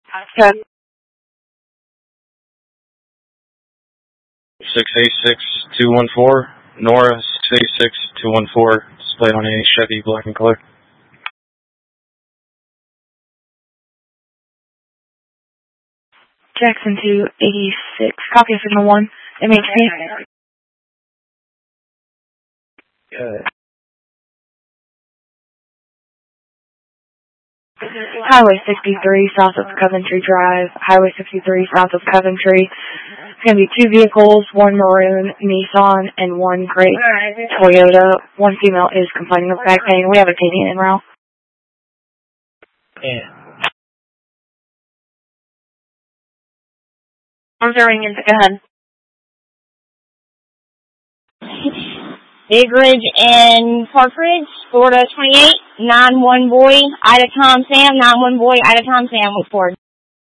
Okay. 686-214, Nora 686-214, displayed on a Chevy black and color. Jackson 286, copy of signal 1, MHP. Good. Highway 63 south of Coventry Drive, Highway 63 south of Coventry. It's going to be 2 vehicles, 1 maroon Nissan and 1 gray Toyota. 1 female is complaining of back pain. We have a Canadian en route. Yeah. I'm zeroing in, go ahead. Big Ridge and Park Ridge, Florida 28, 9-1 boy, Ida Tom Sam, 9-1 boy, Ida Tom Sam, look forward.